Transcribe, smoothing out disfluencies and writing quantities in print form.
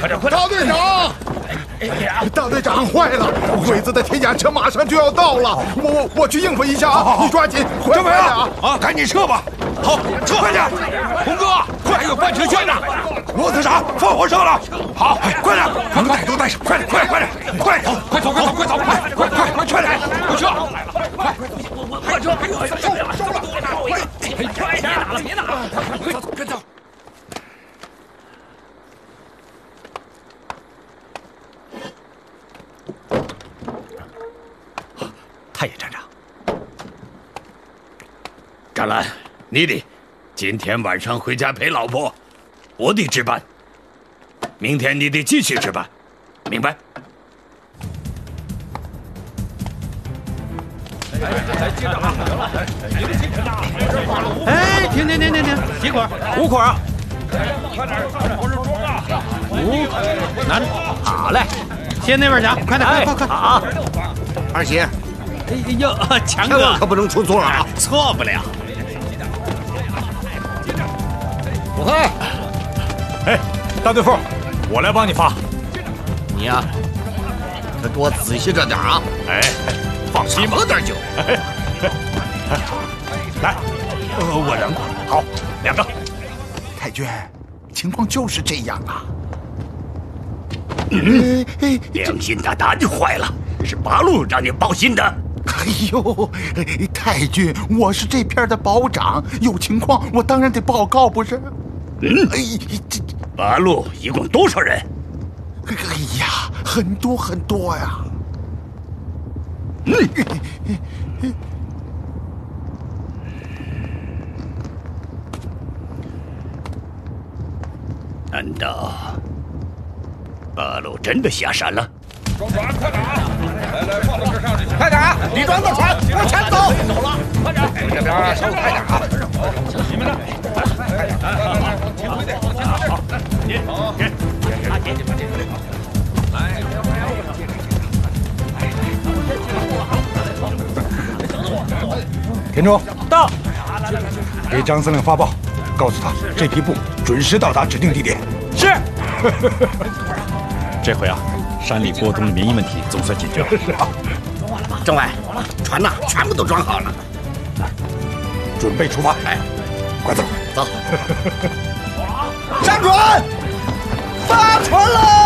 快点！ 大队长，大队长，坏了！鬼子的铁甲车马上就要到了，我去应付一下啊！你抓紧，快点啊！ 赶紧撤吧！好，撤！快点！红哥，快，还有半车线呢！罗特长，放火烧了！好，快点！带都带上！快点！快走！快走！快点！快撤！快！快撤！收了！别打了！快走！ 太爷站长， 扎兰，你得今天晚上回家陪老婆，我得值班。明天你得继续值班，明白？ 哎，停！几捆？5捆啊！ 快点 5，拿着。好嘞，先那边去，快点，快！ 好，二喜。 哎呦，强哥， 千万可不能出错啊！ 错不了。 我嗨， 哎，大队副，我来帮你发。 你呀，可给我仔细着点啊！ 哎，放心吧， 喝点酒。 来，我扔。好，2个。 太君，情况就是这样啊。 良心大大的坏了，是八路让你报信的。 哎呦，太君，我是这片的保长，有情况我当然得报告，不是？这八路一共多少人？ 哎呀，很多呀。 难道八路真的下山了？ 装船，快点啊！来，放到这上去。 快点啊！李庄的船往前走。 走了，快点！ 这边稍微快点啊！ 你们呢？快点！来，前回点，往前走。好，你，来， 田中到， 给张司令发报，告诉他这批部准时到达指定地点。 是。 这回啊，山里波中的民意问题总算解决了。 是啊， 政委，船呐，全部都装好了， 准备出发。哎，快走， 走。 上船，发船喽！